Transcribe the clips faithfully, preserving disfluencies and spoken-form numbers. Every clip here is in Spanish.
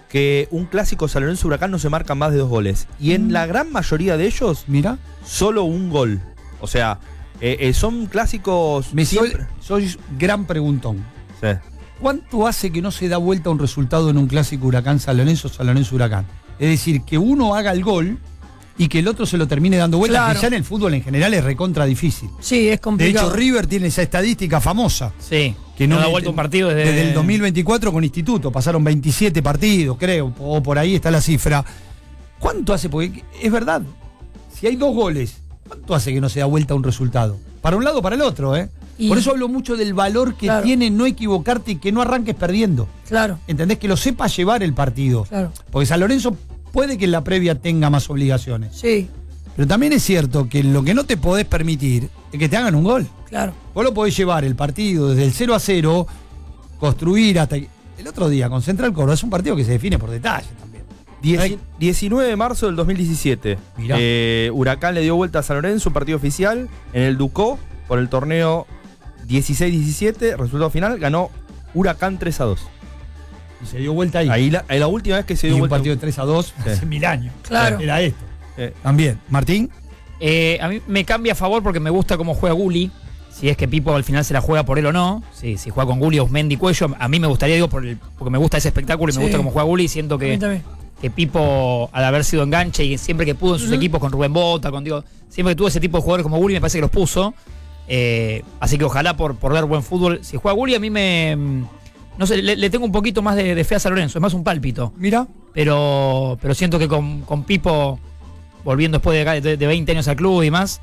que un clásico San Lorenzo Huracán no se marcan más de dos goles. Y en mm. la gran mayoría de ellos, mira, solo un gol. O sea, eh, eh, son clásicos. Me soy, soy gran preguntón. Sí. ¿Cuánto hace que no se da vuelta un resultado en un clásico Huracán San Lorenzo, San Lorenzo Huracán? Es decir, que uno haga el gol y que el otro se lo termine dando vuelta, claro. Que ya en el fútbol en general es recontra difícil. Sí, es complicado. De hecho, River tiene esa estadística famosa. Sí, que no, no da vuelta un partido desde... desde el dos mil veinticuatro con Instituto. Pasaron veintisiete partidos, creo, o por ahí está la cifra. ¿Cuánto hace? Porque es verdad, si hay dos goles, ¿cuánto hace que no se da vuelta un resultado? Para un lado o para el otro, ¿eh? Y por eso hablo mucho del valor que claro. tiene no equivocarte y que no arranques perdiendo. Claro. ¿Entendés? Que lo sepas llevar el partido. Claro. Porque San Lorenzo puede que en la previa tenga más obligaciones. Sí. Pero también es cierto que lo que no te podés permitir es que te hagan un gol. Claro. Vos lo podés llevar el partido desde el cero a cero, construir hasta... El otro día, con Central Córdoba, es un partido que se define por detalle también. Dieci- diecinueve de marzo del dos mil diecisiete. Eh, Huracán le dio vuelta a San Lorenzo, un partido oficial, en el Ducó, por el torneo dieciséis diecisiete. Resultado final, ganó Huracán tres a dos. Y se dio vuelta ahí. Ahí la, la última vez que se dio y vuelta. Un partido de tres a dos sí. hace mil años. Claro. Era esto. Eh. También. Martín. Eh, a mí me cambia a favor porque me gusta cómo juega Gulli. Si es que Pipo al final se la juega por él o no. Sí, si juega con Gulli, Osmendi, Cuello. A mí me gustaría, digo, por el, porque me gusta ese espectáculo y sí. me gusta cómo juega Gulli. Siento que, que Pipo, al haber sido enganche y siempre que pudo en sus uh-huh. equipos con Rubén Bota, con digo, siempre que tuvo ese tipo de jugadores como Gulli, me parece que los puso. Eh, así que ojalá por, por ver buen fútbol. Si juega Gulli, a mí me. No sé, le, le tengo un poquito más de, de fe a San Lorenzo. Es más un pálpito. Mira. Pero, pero siento que con, con Pipo, volviendo después de, de, de veinte años al club y más,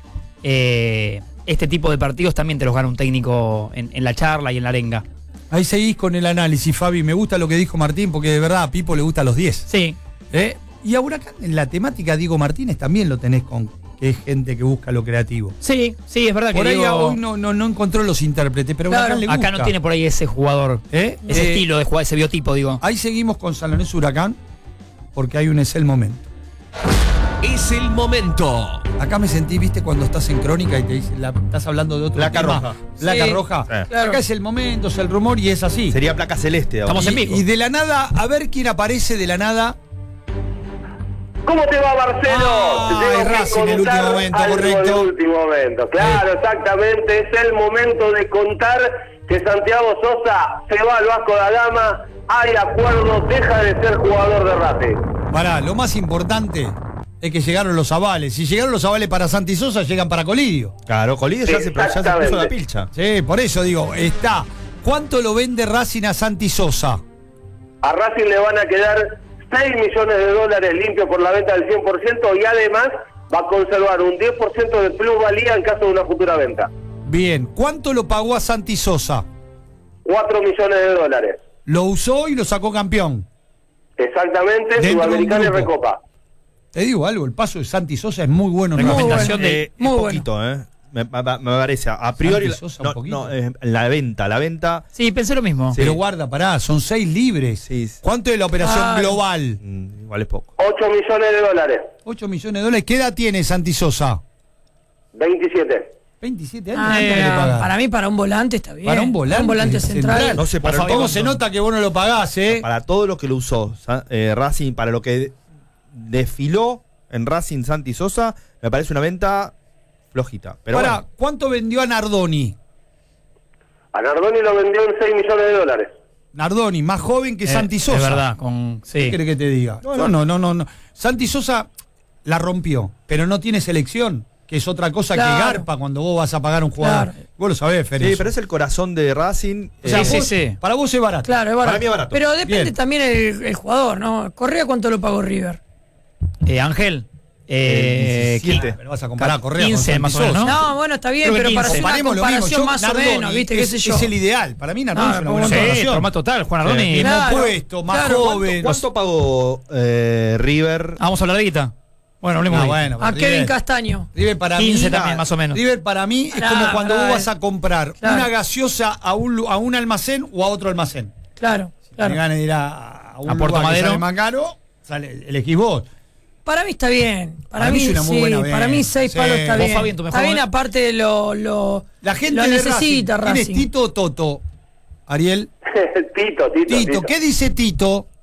eh, este tipo de partidos también te los gana un técnico en, en la charla y en la arenga. Ahí seguís con el análisis, Fabi. Me gusta lo que dijo Martín, porque de verdad a Pipo le gusta los diez. Sí. ¿Eh? Y a Huracán, en la temática Diego Martínez también lo tenés con, que es gente que busca lo creativo. Sí, sí, es verdad por que ahí Diego... hoy no, no, no encontró los intérpretes, pero claro, Huracán le gusta. Acá no tiene por ahí ese jugador, ¿Eh? ese eh, estilo de jugar, ese biotipo, digo. Ahí seguimos con San Lorenzo Huracán, porque hay un es el momento. Es el momento. Acá me sentí, viste, cuando estás en crónica y te dicen, la, estás hablando de otro placa tema. roja. Placa sí, roja. Sí. Claro. Acá es el momento, es el rumor y es así. Sería placa celeste ahora. Estamos en vivo. Y, y de la nada, a ver quién aparece de la nada. ¿Cómo te va, Marcelo? Ah, te tengo es que Racing en el último contar momento, algo correcto. en el último momento. Claro, Eh. exactamente. Es el momento de contar que Santiago Sosa se va al Vasco da Gama. Hay acuerdo, deja de ser jugador de Racing. Pará, lo más importante es que llegaron los avales. Si llegaron los avales para Santi Sosa, llegan para Colidio. Claro, Colidio ya, se, ya se puso la pilcha. Sí, por eso digo, está. ¿Cuánto lo vende Racing a Santi Sosa? A Racing le van a quedar seis millones de dólares limpios por la venta del cien por ciento y además va a conservar un diez por ciento de plusvalía en caso de una futura venta. Bien, ¿cuánto lo pagó a Santi Sosa? cuatro millones de dólares. Lo usó y lo sacó campeón. Exactamente, Sudamericana y Recopa. Te digo algo, el paso de Santi Sosa es muy bueno. Recomendación bueno. de... Eh, Muy es bueno. poquito, ¿eh? Me, me, me parece. A priori. Santi Sosa no, un poquito. no, eh, la venta, la venta. Sí, pensé lo mismo. Sí. Pero guarda, pará, son seis libres. Sí. ¿Cuánto es la operación Ah. global? Mm, igual es poco. ocho millones de dólares. ocho millones de dólares. ¿Qué edad tiene Santi Sosa? veintisiete. veintisiete años. Ah, ¿Cuánto pero le pagás? para mí, para un volante está bien. Para un volante, un volante central. central. No sé, para ¿Cómo todo- se nota que vos no lo pagás, eh? Para todo lo que lo usó Sa- eh, Racing, para lo que desfiló en Racing Santi Sosa, me parece una venta flojita. Pero Pará, bueno. ¿cuánto vendió a Nardoni? A Nardoni lo vendió en seis millones de dólares. Nardoni, más joven que Eh, Santi Sosa. Es verdad, con... ¿Qué Sí. querés que te diga? No, no, no, no, no. Santi Sosa la rompió, pero no tiene selección, que es otra cosa Claro. que garpa cuando vos vas a pagar a un jugador. Claro. Vos lo sabés, Fer. Sí, eso. pero es el corazón de Racing. O sea, eh, sí, vos- sí. para vos es barato. Claro, es barato. Para mí es barato. Pero depende Bien. también el, el jugador, ¿no? Correa, ¿cuánto lo pagó River? Eh, Ángel. Eh, diecisiete. Pero vas a comparar a Correa quince con más Santi o menos, Sosa. ¿no? No, bueno, está bien, Creo que pero para quince. hacer una Comparemos lo mismo. comparación Yo, más o Nardoni menos, ¿viste? es, ¿Qué sé yo? es el ideal. Para mí Nardoni No, es una como buena no. Sí, comparación. formato total, Juan Ardoni. Bien Claro, puesto, más claro. joven. ¿Cuánto pagó eh, River? Ah, vamos a hablar de guita. Bueno, hablemos Ah, de bueno, A River- Kevin Castaño. River para quince mí, también, más o menos. River para mí es Pará, como cuando pará, vos vas eh. a comprar Claro. una gaseosa a un, lu- a un almacén o a otro almacén. Claro, claro. Si ganas de ir a, a un A Puerto lugar que Madero. sale más caro, sale, elegís vos. Para mí está bien. Para, Para mí mí, es una muy sí, buena venta. para mí seis Sí. palos está Vos, bien. Fabi, en tu mejor Está bien, momento. aparte lo, lo, La gente lo de necesita Racing. ¿Quién es Racing. Tito o Toto? Ariel. Tito, Tito, Tito. Tito. ¿Qué dice Tito?